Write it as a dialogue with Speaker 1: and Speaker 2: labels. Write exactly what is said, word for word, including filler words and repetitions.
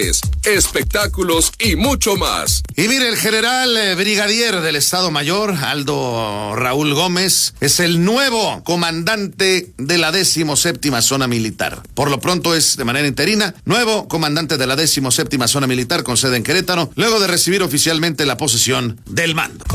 Speaker 1: espectáculos y mucho más.
Speaker 2: Y mire, el general eh, brigadier del Estado Mayor, Aldo Raúl Gómez, es el nuevo comandante de la decimoséptima Zona Militar. Por lo pronto es de manera interina, nuevo comandante de la decimoséptima Zona Militar con sede en Querétaro, luego de recibir oficialmente la posesión del mando.